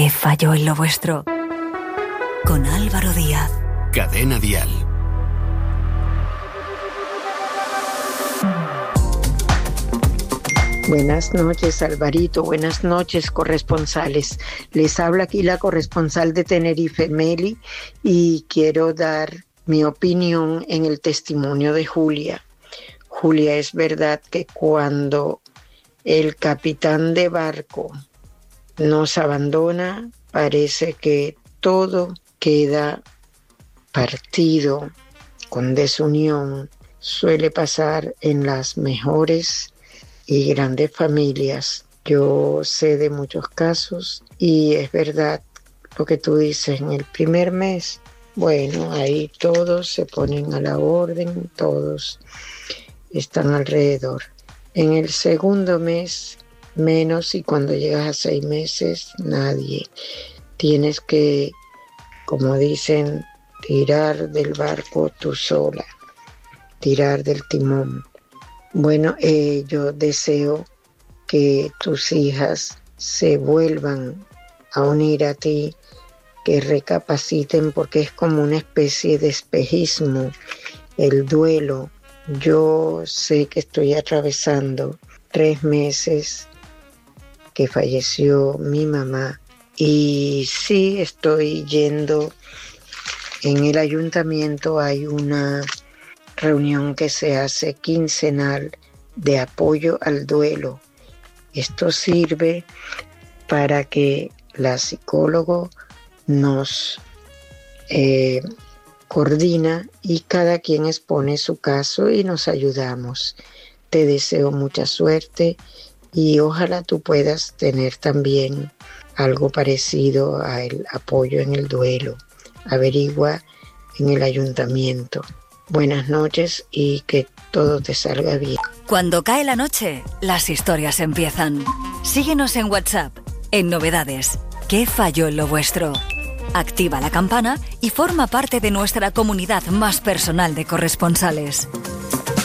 ¿Qué falló en lo vuestro? Con Álvaro Díaz. Cadena Dial. Buenas noches, Alvarito. Buenas noches, corresponsales. Les habla aquí la corresponsal de Tenerife, Meli, y quiero dar mi opinión en el testimonio de Julia. Julia, es verdad que cuando el capitán de barco nos abandona, parece que todo queda partido, con desunión. Suele pasar en las mejores y grandes familias. Yo sé de muchos casos y es verdad lo que tú dices. En el primer mes, bueno, ahí todos se ponen a la orden, todos están alrededor. En el segundo mes, menos, y cuando llegas a 6 meses, nadie. Tienes que, como dicen, tirar del barco tú sola, tirar del timón. Bueno, yo deseo que tus hijas se vuelvan a unir a ti, que recapaciten, porque es como una especie de espejismo, el duelo. Yo sé que estoy atravesando 3 meses que falleció mi mamá y sí estoy yendo. En el ayuntamiento hay una reunión que se hace quincenal de apoyo al duelo. Esto sirve para que la psicóloga nos coordina y cada quien expone su caso y nos ayudamos. Te deseo mucha suerte y ojalá tú puedas tener también algo parecido al apoyo en el duelo. Averigua en el ayuntamiento. Buenas noches y que todo te salga bien. Cuando cae la noche, las historias empiezan. Síguenos en WhatsApp, en Novedades. ¿Qué falló en lo vuestro? Activa la campana y forma parte de nuestra comunidad más personal de corresponsales.